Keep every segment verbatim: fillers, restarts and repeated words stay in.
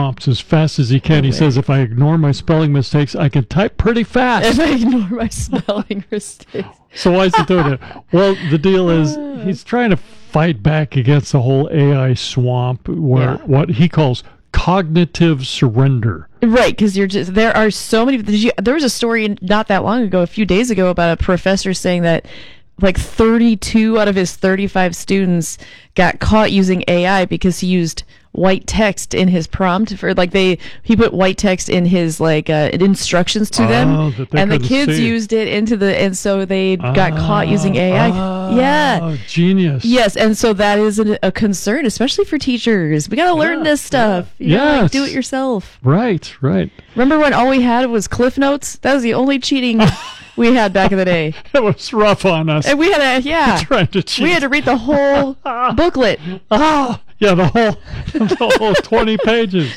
prompts as fast as he can. Okay. He says, if I ignore my spelling mistakes, I can type pretty fast. If I ignore my spelling mistakes. So why is he doing it? Well, the deal is he's trying to fight back against the whole A I swamp, where Yeah. what he calls cognitive surrender. Right, because you're just there are so many. Did you, there was a story not that long ago, a few days ago, about a professor saying that like thirty-two out of his thirty-five students got caught using A I because he used white text in his prompt for like they he put white text in his like uh, instructions to Oh, them, that they and the couldn't kids see. used it into the and so they got caught using A I. Oh, Yeah. Genius. Yes, and so that is a, a concern, especially for teachers. We got to learn Yeah, this stuff. yeah. You gotta, like, Yes. do it yourself. Right, right. Remember when all we had was Cliff Notes? That was the only cheating we had back in the day. It was rough on us. And we had a, yeah. Trying to cheat. We had to read the whole booklet. Oh, yeah, the whole the whole twenty pages.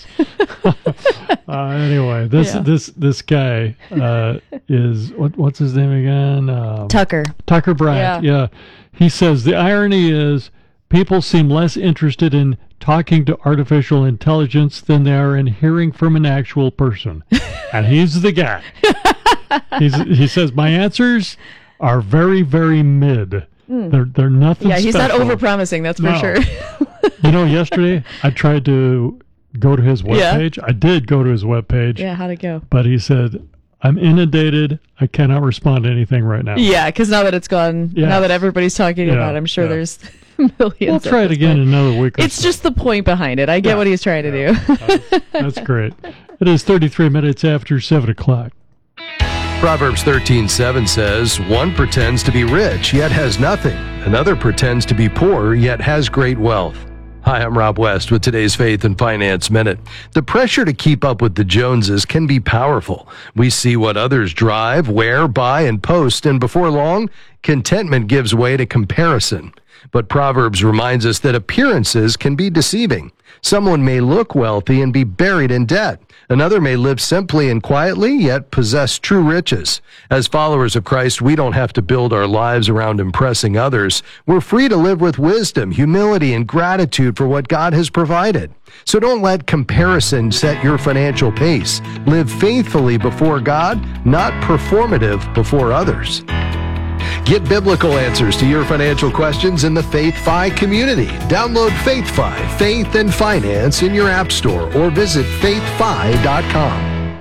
uh, anyway, this Yeah. this this guy uh, is what what's his name again? Um, Tucker. Tucker Bryant. Yeah. yeah, he says the irony is people seem less interested in talking to artificial intelligence than they are in hearing from an actual person, and he's the guy. He's, he says my answers are very very mid. Mm. They're they're nothing. Yeah, he's special. not overpromising. That's for No. sure. You know, yesterday I tried to go to his webpage. Yeah. I did go to his webpage. Yeah, how'd it go? But he said, I'm inundated. I cannot respond to anything right now. Yeah, because now that it's gone, Yeah. now that everybody's talking Yeah, about it, I'm sure yeah. there's millions. We'll try it again in another week or It's so. just the point behind it. I get Yeah. what he's trying to Yeah. do. that's, that's great. It is thirty-three minutes after seven o'clock. Proverbs thirteen seven says, one pretends to be rich, yet has nothing. Another pretends to be poor, yet has great wealth. Hi, I'm Rob West with today's Faith and Finance Minute. The pressure to keep up with the Joneses can be powerful. We see what others drive, wear, buy, and post, and before long, contentment gives way to comparison. But Proverbs reminds us that appearances can be deceiving. Someone may look wealthy and be buried in debt. Another may live simply and quietly, yet possess true riches. As followers of Christ, we don't have to build our lives around impressing others. We're free to live with wisdom, humility, and gratitude for what God has provided. So don't let comparison set your financial pace. Live faithfully before God, not performative before others. Get biblical answers to your financial questions in the FaithFi community. Download FaithFi, Faith and Finance in your app store or visit faith fi dot com.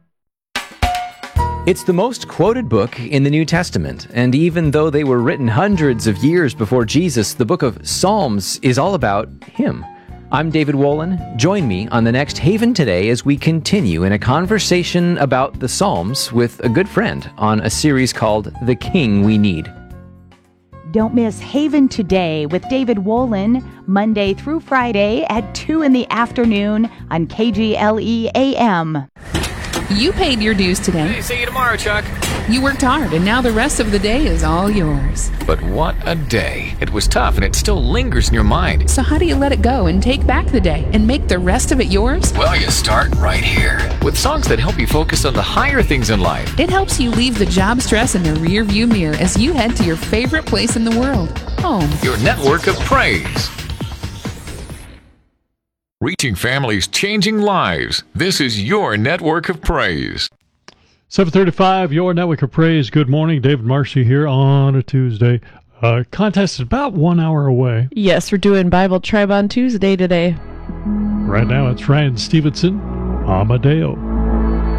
It's the most quoted book in the New Testament, and even though they were written hundreds of years before Jesus, the book of Psalms is all about him. I'm David Wolin. Join me on the next Haven Today as we continue in a conversation about the Psalms with a good friend on a series called The King We Need. Don't miss Haven Today with David Wolin, Monday through Friday at two in the afternoon on K G L E A M. You paid your dues today. Hey, see you tomorrow, Chuck. You worked hard, and now the rest of the day is all yours. But what a day. It was tough, and it still lingers in your mind. So how do you let it go and take back the day and make the rest of it yours? Well, you start right here with songs that help you focus on the higher things in life. It helps you leave the job stress in the rearview mirror as you head to your favorite place in the world, home. Your network of praise. Reaching families, changing lives. This is your network of praise. seven thirty-five, your network of praise. Good morning. David Marcy here on a Tuesday. Uh, contest is about one hour away. Yes, we're doing Bible Tribe on Tuesday today. Right now, it's Ryan Stevenson, Amadeo.